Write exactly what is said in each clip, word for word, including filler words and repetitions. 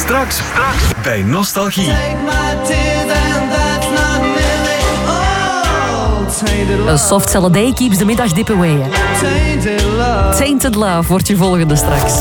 Straks, straks bij Nostalgie. A soft salad day keeps the middag dip away. Tainted love. Tainted love wordt je volgende straks.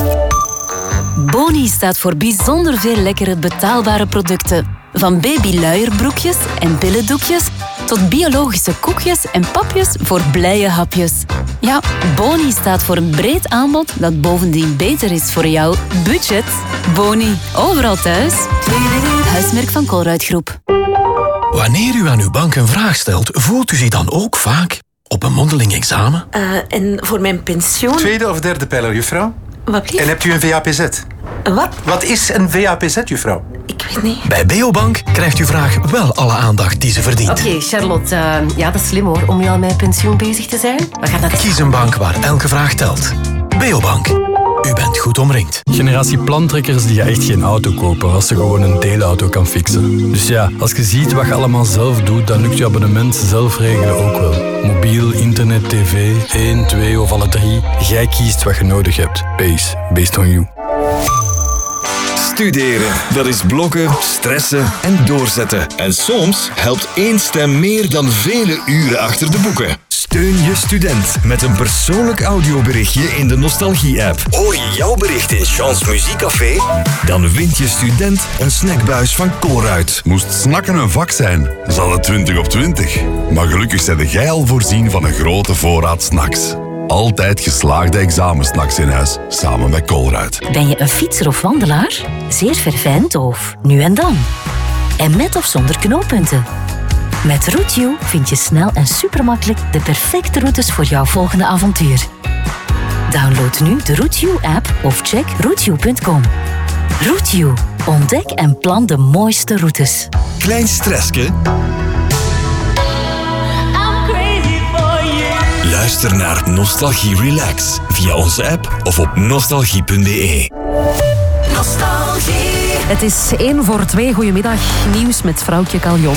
Boni staat voor bijzonder veel lekkere betaalbare producten. Van babyluierbroekjes en billendoekjes tot biologische koekjes en papjes voor blije hapjes. Ja, Boni staat voor een breed aanbod dat bovendien beter is voor jouw budget. Boni, overal thuis. Huismerk van Colruyt Groep. Wanneer u aan uw bank een vraag stelt, voelt u zich dan ook vaak op een mondeling examen? Uh, en voor mijn pensioen... Tweede of derde pijler, juffrouw? Wat blieft? En hebt u een V A P Z? Wat? Wat is een V A P Z, juffrouw? Ik weet niet. Bij Beobank krijgt uw vraag wel alle aandacht die ze verdient. Oké, okay, Charlotte. Uh, ja, dat is slim hoor, om nu al met pensioen bezig te zijn. We gaan dat... Kies een bank waar elke vraag telt. Beobank. U bent goed omringd. Generatie plantrekkers die gaat echt geen auto kopen als ze gewoon een deelauto kan fixen. Dus ja, als je ziet wat je allemaal zelf doet, dan lukt je abonnement zelf regelen ook wel. Mobiel, internet, tv, één, twee of alle drie. Jij kiest wat je nodig hebt. Pace, based on you. Studeren, dat is blokken, stressen en doorzetten. En soms helpt één stem meer dan vele uren achter de boeken. Steun je student met een persoonlijk audioberichtje in de Nostalgie-app. Hoor je jouw bericht in Chance Muziekcafé? Dan wint je student een snackbuis van Colruyt. Moest snakken een vak zijn, zal het twintig op twintig. Maar gelukkig zijn jij al voorzien van een grote voorraad snacks. Altijd geslaagde examensnacks in huis, samen met Colruyt. Ben je een fietser of wandelaar? Zeer verfijnd of nu en dan? En met of zonder knooppunten? Met Route vind je snel en supermakkelijk de perfecte routes voor jouw volgende avontuur. Download nu de Route-app of check route punt com. Route, ontdek en plan de mooiste routes. Klein stressje? Luister naar Nostalgie Relax via onze app of op nostalgie punt b e. Nostalgie. Het is één voor twee. Goedemiddag. Nieuws met vrouwtje Caljon.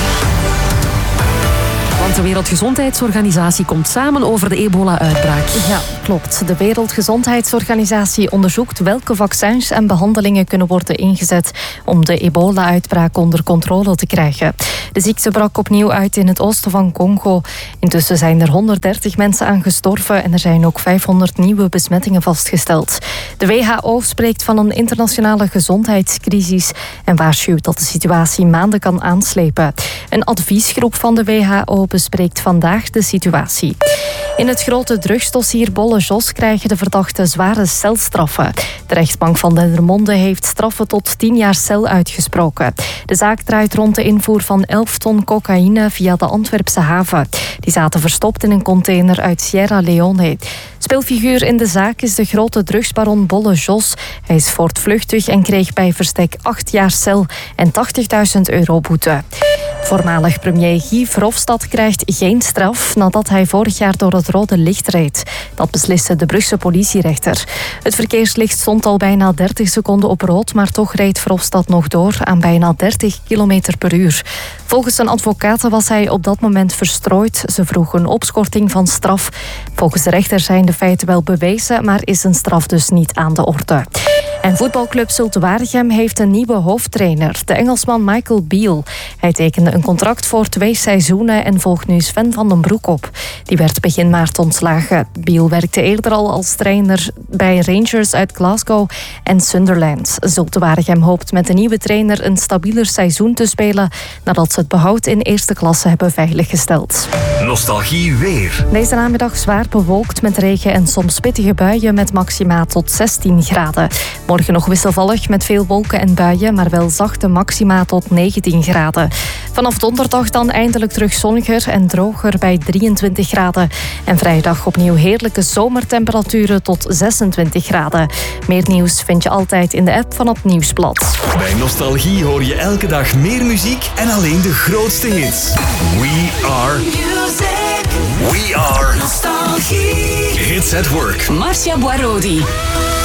Want de Wereldgezondheidsorganisatie komt samen over de ebola-uitbraak. Ja, klopt. De Wereldgezondheidsorganisatie onderzoekt welke vaccins en behandelingen kunnen worden ingezet om de ebola-uitbraak onder controle te krijgen. De ziekte brak opnieuw uit in het oosten van Congo. Intussen zijn er honderddertig mensen aan gestorven en er zijn ook vijfhonderd nieuwe besmettingen vastgesteld. De W H O spreekt van een internationale gezondheidscrisis en waarschuwt dat de situatie maanden kan aanslepen. Een adviesgroep van de W H O bespreekt vandaag de situatie. In het grote drugsdossier Bolle Jos krijgen de verdachten zware celstraffen. De rechtbank van Dendermonde heeft straffen tot tien jaar cel uitgesproken. De zaak draait rond de invoer van elf ton cocaïne via de Antwerpse haven. Die zaten verstopt in een container uit Sierra Leone. Speelfiguur in de zaak is de grote drugsbaron Bolle Jos. Hij is voortvluchtig en kreeg bij verstek acht jaar cel en tachtigduizend euro boete. Voormalig premier Guy Verhofstadt krijgt geen straf nadat hij vorig jaar door het rode licht reed. Dat besliste de Brugse politierechter. Het verkeerslicht stond al bijna dertig seconden op rood, maar toch reed Verhofstadt nog door aan bijna dertig kilometer per uur. Volgens zijn advocaten was hij op dat moment verstrooid. Ze vroegen een opschorting van straf. Volgens de rechter zijn de feiten wel bewezen, maar is een straf dus niet aan de orde. En voetbalclub Zulte Waregem heeft een nieuwe hoofdtrainer, de Engelsman Michael Beale. Hij tekende een contract voor twee seizoenen en volgt nu Sven van den Broek op. Die werd begin maart ontslagen. Beale werkte eerder al als trainer bij Rangers uit Glasgow en Sunderland. Zulte Waregem hoopt met de nieuwe trainer een stabieler seizoen te spelen nadat ze het behoud in eerste klasse hebben veiliggesteld. Nostalgie weer. Deze namiddag zwaar bewolkt met regen en soms pittige buien met maxima tot zestien graden. Morgen nog wisselvallig met veel wolken en buien, maar wel zachte maxima tot negentien graden. Vanaf donderdag dan eindelijk terug zonniger en droger bij drieëntwintig graden. En vrijdag opnieuw heerlijke zomertemperaturen tot zesentwintig graden. Meer nieuws vind je altijd in de app van het Nieuwsblad. Bij Nostalgie hoor je elke dag meer muziek en alleen de grootste hits. We are music. We are Nostalgie. Hits at work. Marcia Boarodi.